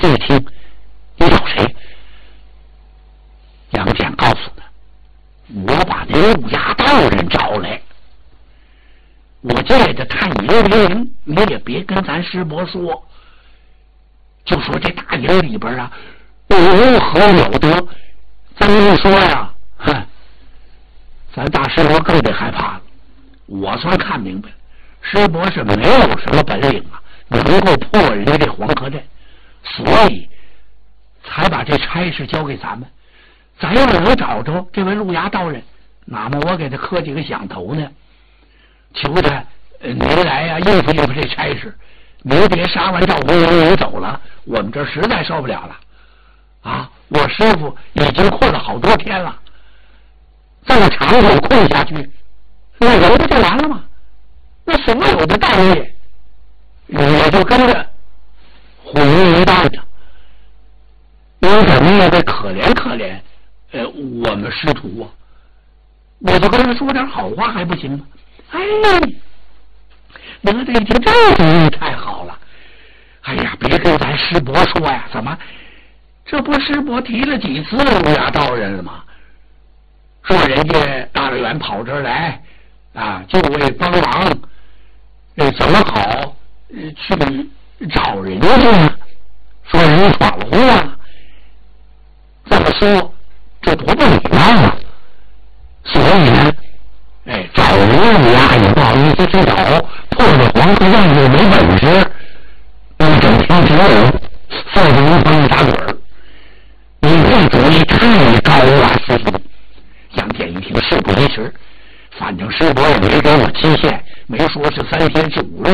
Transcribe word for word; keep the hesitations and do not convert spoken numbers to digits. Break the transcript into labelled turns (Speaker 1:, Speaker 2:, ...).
Speaker 1: 这一听，你找谁？杨戬告诉他，我把那陆家道人找来，我借着探营灵，你也别跟咱师伯说，就说这大营里边啊无何有德，咱一说呀，哼，咱大师伯更得害怕了。我算看明白了，师伯是没有什么本领啊，能够破人家这黄河阵，所以才把这差事交给咱们。咱要能找着这位陆衙道人，那么我给他磕几个响头呢，求他您来呀、啊、应付应付这差事。您别杀完赵公公你走了，我们这实在受不了了啊！我师傅已经困了好多天了，这么长久困下去，那人不就完了吗？那所有的大业也就跟着毁于一旦的。你怎么也得可怜可怜呃我们师徒啊！我就跟他说点好话还不行吗？哎，哪吒一听这主意太好了！哎呀，别跟咱师伯说呀！怎么？这不师伯提了几次陆衙道人了吗？说人家大老远跑这儿来啊，就为帮忙，呃，怎么好去找人家去呢？说人家闯了祸了。这么说，这多不礼貌啊！所以呢，哎，找人陆衙也不好意思去找，破了黄河阵又没本事，那整天只有坐着一旁一打滚儿。你这主意太高了，师傅。杨戬一听，事不宜迟，反正师伯也没给我期限，没说是三天是五日，